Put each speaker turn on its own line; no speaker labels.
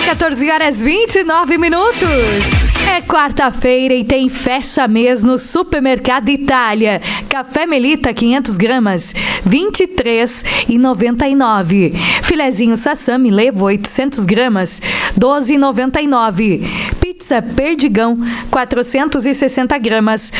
14h29. É quarta-feira e tem fecha mês no Supermercado Itália. Café Melita 500 gramas, R$ 23,99. Filezinho Sassami Levo 800 gramas, R$ 12,99. Pizza Perdigão 460 gramas,